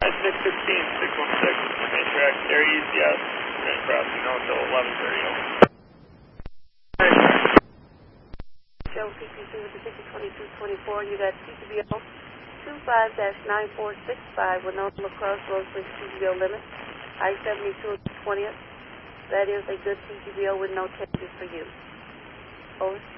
616, main track, area ECS, train crossing, no until 11:30. Joe PPC with the ticket 2224, you got TTBO 25-9465 with no crossroads with TTBO limit, I-72 20th. That is a good TTBO with no changes for you. Over.